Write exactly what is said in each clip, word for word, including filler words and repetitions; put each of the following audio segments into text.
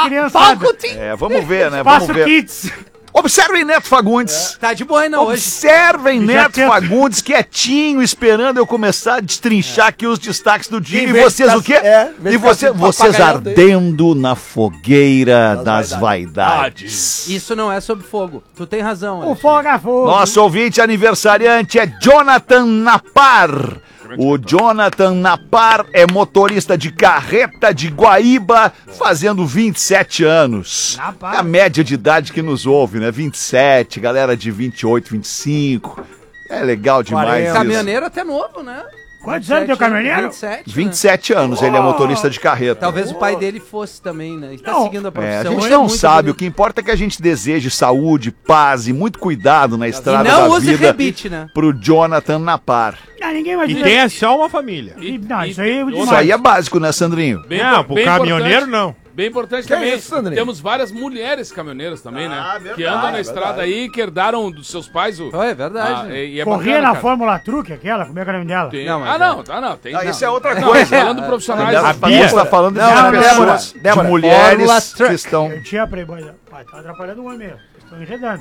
criançada. É, vamos ver, né? Faço Vamos ver. kits. Observem Neto Fagundes. Tá de boina hoje. Observem Já Neto tento. Fagundes quietinho, esperando eu começar a destrinchar aqui os destaques do dia. Em E vez de vocês ficar- o quê? é, em vez e de você, ficar vocês papagaiando aí. ardendo na fogueira das, Das vaidades. Isso não é sobre fogo. Tu tem razão, O Alexandre. fogo a fogo. Nosso ouvinte aniversariante é Jonathan Napar. O Jonathan Napar é motorista de carreta de Guaíba, fazendo vinte e sete anos. Napar. É a média de idade que nos ouve, né? vinte e sete, galera de vinte e oito, vinte e cinco. É legal demais quarenta. isso. Caminhoneiro até novo, né? Quantos anos tem o caminhoneiro? vinte e sete, né? vinte e sete anos, ele é motorista de carreta. Talvez o pai dele fosse também, né? Ele tá Não. seguindo a É, profissão. a gente Ele é não muito sabe, o bonito. que importa é que a gente deseje saúde, paz e muito cuidado na E estrada não da use vida rebite, né? pro Jonathan Napar. Ah, ninguém E imagina. tem só uma família. E- Não, isso aí é demais. Isso aí é básico, né, Sandrinho? Bem, Não, impor- pro bem caminhoneiro importante- não. Bem importante Que é também, isso, Sandrinho? temos várias mulheres caminhoneiras também, né? Ah, verdade, que andam na é estrada verdade. aí, que herdaram dos seus pais o... Oh, é verdade. Ah, e, e é Corria bacana, na cara. Fórmula Truque, aquela, como é que é o nome dela? Tem- Não, mas ah, é. não, tá, não. Tem, Ah, não. isso é outra Não, coisa. falando profissionais. A Bia. Bia está falando de, Não, pessoas, Débora, de Débora. mulheres Fórmula que Truck. estão... Eu tinha Playboy. Pai, tá atrapalhando o homem mesmo. Estão enredando.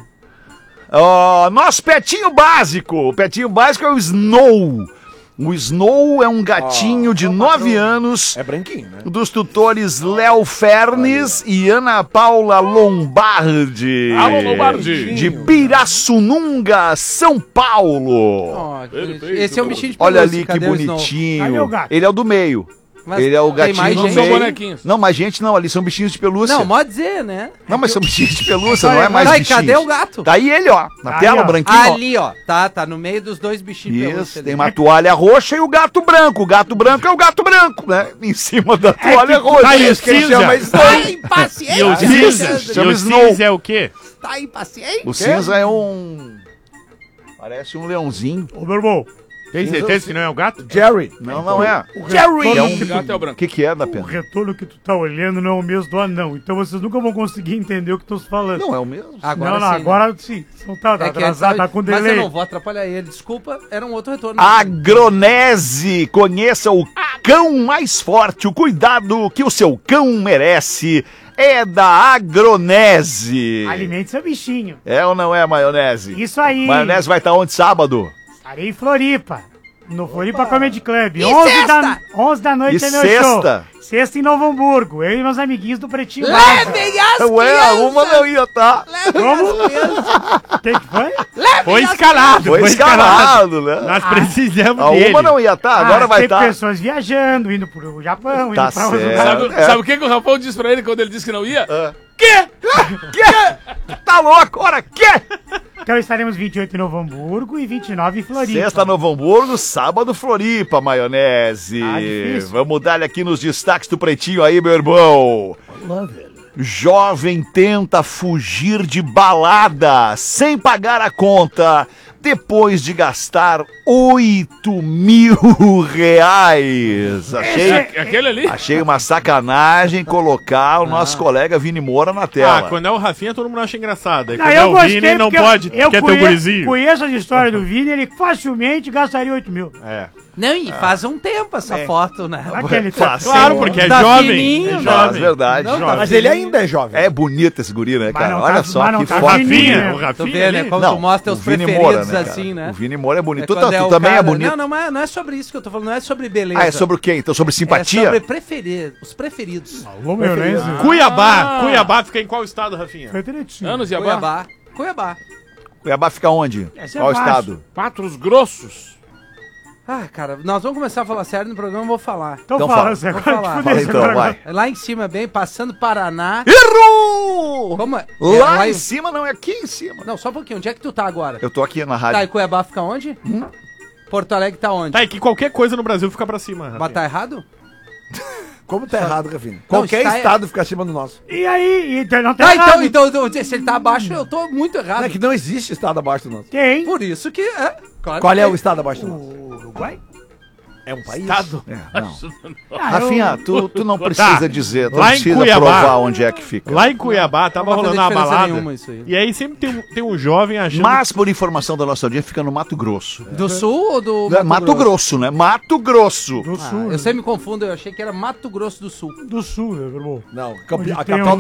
Ó, nosso petinho básico. O petinho básico é o Snow. O Snow é um gatinho de nove anos, É branquinho, né? dos tutores Léo Fernes e Ana Paula Lombardi. Alô, Lombardi. De Pirassununga, São Paulo. Oh, que Perfeito. bonitinho. Esse é o bichinho de Olha pelúcia, ali que cadê o Snow? Cadê bonitinho. o gato? Ele é o do meio. Mas Ele é o tem gatinho mais do gente? meio. São bonequinhos. Não, mais gente não, ali são bichinhos de pelúcia. Não, pode dizer, né? Não, mas são bichinhos de pelúcia, não é mais Ai, bichinhos. cadê o gato? Tá aí ele, ó, na Aí, tela, ó. branquinho. ó. Ali, ó. Tá, tá no meio dos dois bichinhos de pelúcia Isso, ali. tem uma toalha roxa e o gato branco. O gato branco é o gato branco, né? Em cima da toalha roxa. Tá, e o Isso que ele cinza? chama Snow. Tá impaciente, E o Isso, cinza? E chama o Snow. cinza é o quê? tá impaciente. O cinza é um... Parece um leãozinho. Ô, meu irmão, Tem certeza que não é o gato? Jerry. Não, não é. Jerry! É um... O gato é o O branco. que que é, da O pena? retorno que tu tá olhando não é o mesmo do anão. Então vocês nunca vão conseguir entender o que eu tô falando. Não é o mesmo. Agora não, não, sim. agora sim. Não tá, tá É que ele atrasado, sabe- tá com Mas eu delay. não vou atrapalhar ele. Desculpa, era um outro retorno. Agronese, conheça o cão mais forte, o cuidado que o seu cão merece é da Agronese. Alimente seu bichinho. É ou não é, maionese? Isso aí. Maionese vai estar onde sábado? Estarei em Floripa. No Floripa Comedy Club. E onze sexta? da, onze da noite E é meu sexta? show. Sexta em Novo Hamburgo. Eu e meus amiguinhos do Pretinho Básico. Levem as Ué, a crianças! uma não ia estar. Levem Como? as crianças! O que que foi? Levem Foi as escalado, Foi escalado, né? Nós precisamos A dele. uma não ia estar, agora Ah, vai tem estar. pessoas viajando, indo pro Japão, Tá indo pra outros certo. lugares. Sabe, É. sabe o que, que o Rafão disse pra ele quando ele disse que não ia? Quê? Quê? Tá louco? Ora, quê? Então estaremos vinte e oito em Novo Hamburgo e vinte e nove em Floripa. Sexta Novo Hamburgo, sábado Floripa, maionese. Ah, difícil. Vamos dar aqui nos destaques do Pretinho aí, meu irmão. Jovem tenta fugir de balada sem pagar a conta depois de gastar oito mil reais. Achei, É, aquele ali? achei uma sacanagem colocar o nosso colega Vini Moura na tela. Ah, quando é o Rafinha, todo mundo acha engraçado. Aí Não, quando é eu o gostei Vini, não porque eu- pode, eu quer ter um conhe- gurizinho. conheço as histórias do Vini, ele facilmente gastaria oito mil. É. Não, e faz um tempo essa foto, né? Aquele Faz. Claro, porque é Tá jovem. fininho, É né? Faz, jovem. verdade. Não, Jovem. Mas ele ainda é jovem. É bonito esse guri, né, cara? não Olha tá- só mas não que tá foto. fininho, Rafinha, né? o Tu Rafinha vê, né? ali. Como tu mostra os o Vini preferidos Moura, né, cara? assim, né? O Vini Moura é bonito. É Tu, quando tá- é tu o também é cara- bonito. Não, não é, não é sobre isso que eu tô falando, não é sobre beleza. Ah, é sobre o quê? Então, sobre É simpatia? sobre preferir, os preferidos. Alô, maionese. Cuiabá. Cuiabá fica em qual estado, Rafinha? Foi direitinho. Anos e Abá. Cuiabá. Cuiabá. Cuiabá fica onde? Essa é Qual fácil. estado? Patos Grossos. Ah, cara, nós vamos começar a falar sério no programa, eu vou falar. Então, Então fala, fala. você Vou agora falar. te Fala fudeu, então, agora- vai. É lá em cima, bem, passando Paraná. Errou! Como é? Lá É, em cima não é aqui em cima. Não, só um pouquinho. Onde é que tu tá agora? Eu tô aqui na Tá, e rádio. Cuiabá fica onde? Porto Alegre tá onde? Tá, e que qualquer coisa no Brasil fica pra cima, Rafinha. Mas tá errado? Como tá errado, Rafinha? Qualquer está- estado fica acima do nosso. E aí, então não tá Ah, errado. então, então, então, se ele tá abaixo, eu tô muito errado. Não é que não existe estado abaixo do nosso. Tem. Por isso que é. Claro Qual que é tem. o estado abaixo do nosso? O Uruguai? É um país. Estado. É, não. Ah, Rafinha, eu- tu, tu não precisa Tá. dizer, tu Lá não em precisa Cuiabá. provar onde é que fica. Lá em Cuiabá, tava Não vai rolando fazer uma diferença balada. nenhuma isso aí. E aí sempre tem, um- tem um jovem achando... Mas, por informação da nossa audiência, fica no Mato Grosso. Do Sul ou do Mato, Mato Grosso, né? Mato Grosso. Do Ah, Sul. eu sempre me confundo, eu achei que era Mato Grosso do Sul. Do Sul, meu irmão. Não, campe- Onde a tem capital um-